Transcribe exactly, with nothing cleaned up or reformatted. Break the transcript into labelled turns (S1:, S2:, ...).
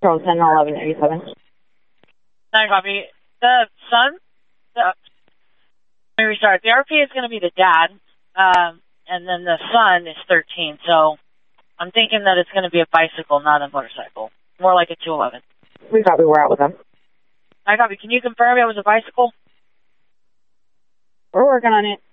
S1: From ten eleven eighty-seven.
S2: Nine copy. The son, the, let me restart. The R P is going to be the dad, um, and then the son is thirteen. So I'm thinking that it's going to be a bicycle, not a motorcycle. More like a two eleven.
S1: We copy. We're out with them.
S2: Nine copy. Can you confirm it was a bicycle?
S1: We're working on it.